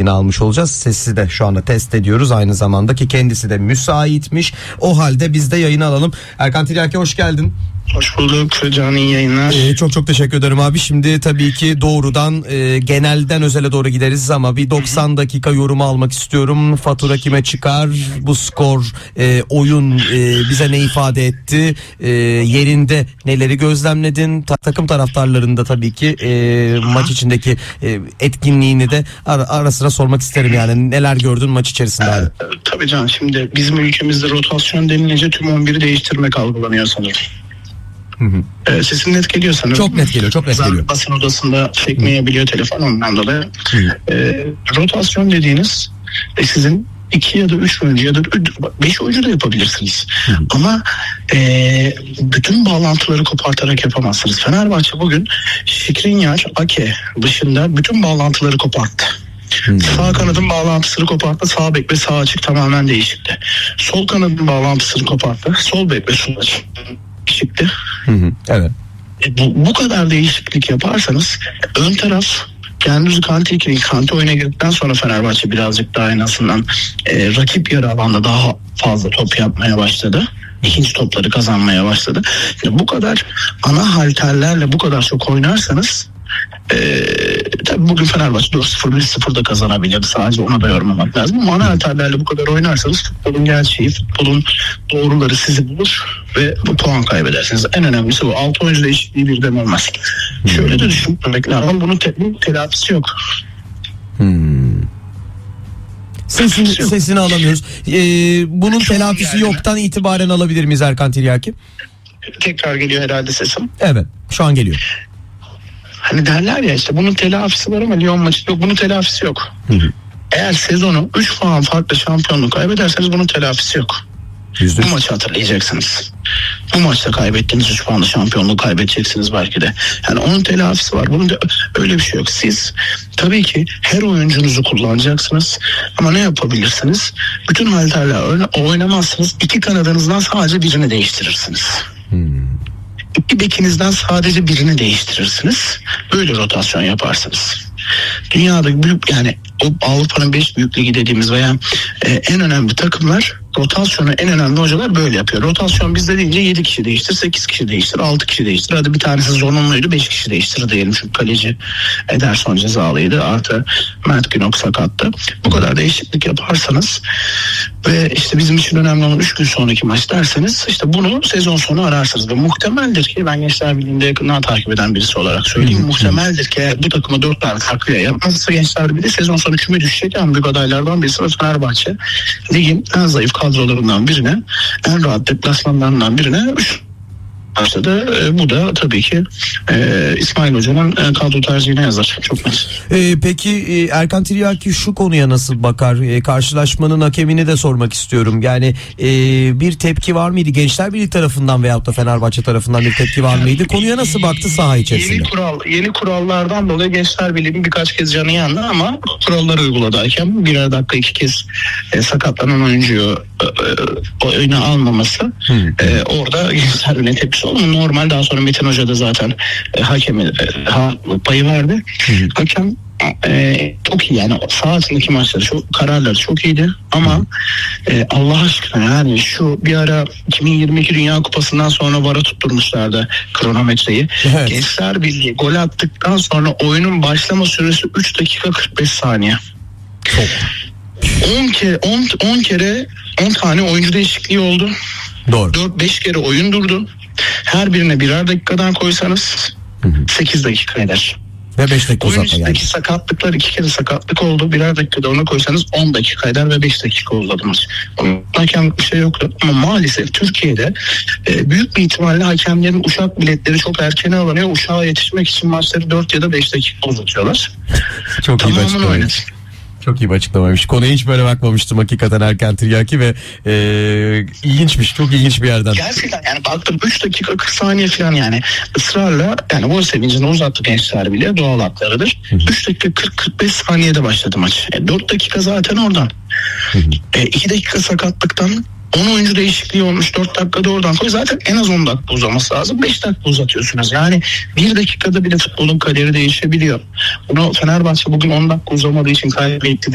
yayına almış olacağız. Sesi de şu anda test ediyoruz aynı zamanda ki kendisi de müsaitmiş. O halde biz de yayını alalım. Erkan Tiryaki hoş geldin. Hoş bulduk Can, iyi yayınlar. Çok teşekkür ederim abi. Şimdi tabii ki doğrudan genelden özele doğru gideriz ama bir 90 dakika yorumu almak istiyorum. Fatura kime çıkar? Bu skor, oyun bize ne ifade etti? Yerinde neleri gözlemledin? Takım taraftarlarında tabii ki maç içindeki etkinliğini de ara sıra sormak isterim yani. Neler gördün maç içerisinde abi? Tabii Can, şimdi bizim ülkemizde rotasyon denilince tüm 11'i değiştirmek algılanıyor sanırım. Sesin net geliyor sanırım. Çok net geliyor. Basın odasında çekmeyebiliyor telefon, ondan dolayı. Rotasyon dediğiniz sizin 2 ya da 3 oyuncu ya da 5 oyuncu da yapabilirsiniz. Ama bütün bağlantıları kopartarak yapamazsınız. Fenerbahçe bugün Skriniar, Ake dışında bütün bağlantıları koparttı. Sağ kanadın bağlantısını koparttı. Sağ bek ve sağ açık tamamen değişikti. Sol kanadın bağlantısını koparttı. Sol bek ve sol açık çıktı. Evet. Bu kadar değişiklik yaparsanız ön taraf kendinizi Kante oyuna girdikten sonra Fenerbahçe birazcık daha en azından rakip yarı alanda daha fazla top yapmaya başladı. İkinci topları kazanmaya başladı. Bu kadar ana halterlerle bu kadar çok oynarsanız tabii bugün Fenerbahçe 4-0 1-0 da kazanabilirdi. Sadece ona da yormamak lazım. Ama ana halterlerle bu kadar oynarsanız futbolun gerçeği, futbolun doğruları sizi bulur ve bu puan kaybedersiniz. En önemlisi bu. 6 oyuncu değişikliği birden olmaz. Şöyle de düşünmek lazım. Bunun telafisi yok. Sesini alamıyoruz. Bunun telafisi yoktan itibaren alabilir miyiz Erkan Tiryaki? Tekrar geliyor herhalde sesim. Evet, şu an geliyor. Hani derler ya işte bunun telafisi var ama Lyon maçı yok. Bunun telafisi yok. Eğer sezonu 3 puan farklı şampiyonluğu kaybederseniz bunun telafisi yok. Bu maçı hatırlayacaksınız. Bu maçta kaybettiğiniz 3 puanlı şampiyonluğu kaybedeceksiniz belki de. Yani onun telafisi var. Bunun da öyle bir şey yok. Siz tabii ki her oyuncunuzu kullanacaksınız. Ama ne yapabilirsiniz? Bütün halterle oynamazsınız. 2 kanadınızdan sadece birini değiştirirsiniz. 2 bekinizden sadece birini değiştirirsiniz. Böyle rotasyon yaparsınız. Dünyada büyük, yani Avrupa'nın 5 büyük ligi dediğimiz veya en önemli takımlar rotasyonu, en önemli hocalar böyle yapıyor. Rotasyon bizde deyince 7 kişi değiştir, 8 kişi değiştir, 6 kişi değiştir. Hadi bir tanesi zorunluydu, 5 kişi değiştir diyelim. Çünkü kaleci Ederson cezalıydı. Artı Mert Günok sakattı. Bu kadar değişiklik yaparsanız ve işte bizim için önemli olan 3 gün sonraki maç derseniz işte bunu sezon sonu ararsınız. Ve muhtemeldir ki, ben Gençler Birliği'nde yakından takip eden birisi olarak söyleyeyim. Muhtemeldir ki bu takıma 4 tane takviye yapmazsa Gençler Birliği sezon sonu küme düşecek en büyük adaylardan birisi ve Fenerbahçe ligin en zayıf kadrolarından birine, en rahat deplasmanlarından birine başladı. Bu da tabii ki İsmail Hoca'nın kadro tercihine yazar. Çok net. Peki Erkan Tiryaki şu konuya nasıl bakar? Karşılaşmanın hakemini de sormak istiyorum. Yani bir tepki var mıydı? Gençler Birliği tarafından veyahut da Fenerbahçe tarafından bir tepki var mıydı? Konuya nasıl baktı saha içerisinde? Yeni kurallardan dolayı Gençler Birliği'nin birkaç kez canı yandı ama kuralları uyguladı hakem. Birer dakika 2 kez sakatlanan oyuncuyu oyuna almaması orada Gençler Birliği'nin tepkisi oldu. Normal, daha sonra Metin Hoca da zaten hakemi payı verdi. Hakem çok iyi, yani sahasındaki maçları, kararları çok iyiydi ama Allah aşkına yani şu bir ara 2022 Dünya Kupası'ndan sonra VAR'a tutturmuşlardı kronometreyi. Evet. Gençler Birliği gol attıktan sonra oyunun başlama süresi 3 dakika 45 saniye. Çok. 10 tane oyuncu değişikliği oldu. Doğru. 4-5 kere oyun durdu. Her birine birer dakikadan koysanız 8 dakika eder. Ve 5 dakika uzatma geldi. Oyun içindeki sakatlıklar, 2 kere sakatlık oldu. Birer dakikada ona koysanız 10 dakika eder ve 5 dakika uzadı maç. Hakemlik bir şey yoktu. Ama maalesef Türkiye'de büyük bir ihtimalle hakemlerin uçak biletleri çok erkene alınıyor. Uçağa yetişmek için maçları 4 ya da 5 dakika uzatıyorlar. Çok iyi açıklamaymış. Çok iyi bir açıklamaymış. Konuya hiç böyle bakmamıştım hakikaten Erkan Tiryaki ve ilginçmiş. Çok ilginç bir yerden. Gerçekten yani baktım 3 dakika 40 saniye falan, yani ısrarla, yani gol sevincini uzattı Gençler bile, doğal haklarıdır. 3 dakika 40-45 saniyede başladı maç. 4 dakika zaten oradan. 2 dakika sakatlıktan 10 oyuncu değişikliği olmuş, 4 dakikada oradan koy. Zaten en az 10 dakika uzaması lazım. 5 dakika uzatıyorsunuz. Yani 1 dakikada bile futbolun kaderi değişebiliyor. Bunu Fenerbahçe bugün 10 dakika uzamadığı için kaybetti